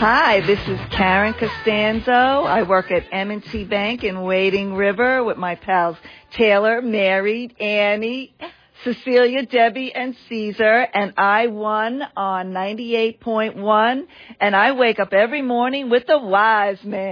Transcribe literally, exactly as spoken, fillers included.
Hi, this is Karen Costanzo. I work at M and T Bank in Wading River with my pals Taylor, Mary, Annie, Cecilia, Debbie, and Caesar, and I won on ninety-eight point one, and I wake up every morning with the wise man.